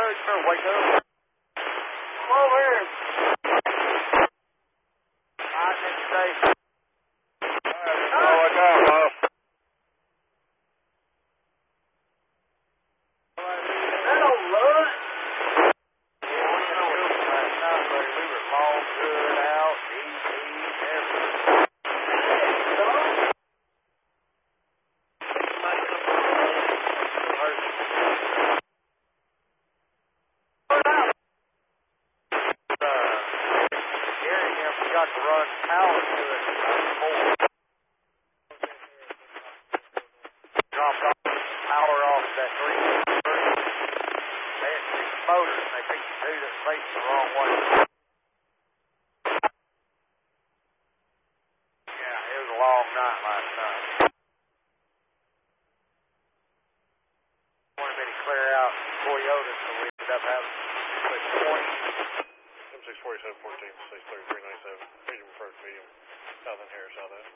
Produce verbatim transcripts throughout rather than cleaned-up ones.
sir, wake up. Come over here. I can stay. Oh, wake up, boss. That don't run. Yeah, we know it last night, buddy. We were long, good, out, easy, everything. Got to run power to it. Dropped off power off that three. They had six motors and they picked the two that faced the wrong way. Yeah, it was a long night last night. Wanted me to clear out Toyota, so we ended up having like twenty. M six forty-seven fourteen, six thirty-three ninety-seven, medium referred medium, south end Harris, south end.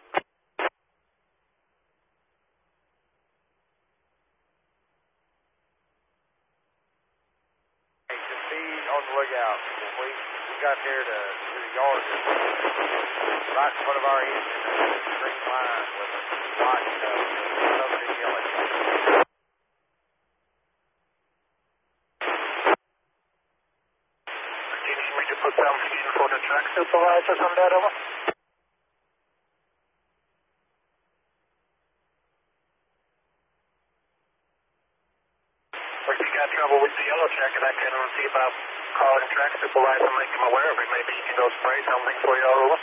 Hey, just be on the lookout. When we, we got there to, to the yard, right in front of our engine, there was a green line with a light, you know, something yelling. Put down for the track supervisors on that over. If you got trouble with the yellow jacket, I can see about calling track supervisor and make him aware of it. Maybe he can go spray something for you all over.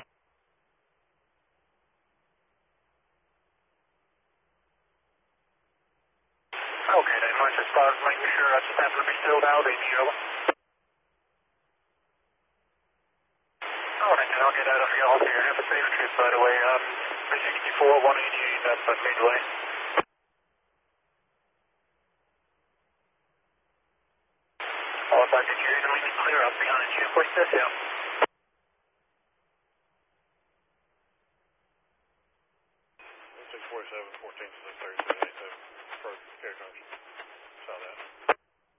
Okay, then once it starts making sure that's definitely still out in you over. Alright, then I'll get out of y'all here. Have a safe trip, by the way. Um, three sixty-four, one eighty-eight, that's at Midway. Oh, if I could hear you, let me clear up behind you. Push this out. M six forty-seven fourteen, six thirty-three ninety-seven, for Care Junction, south end.